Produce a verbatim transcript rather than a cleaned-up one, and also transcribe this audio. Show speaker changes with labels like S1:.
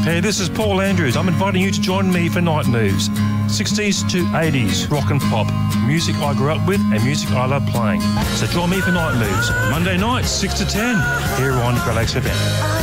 S1: Hey, this is Paul Andrews. I'm inviting you to join me for Night Moves. sixties to eighties, rock and pop. Music I grew up with and music I love playing. So join me for Night Moves. Monday nights, six to ten, here on Relax F M.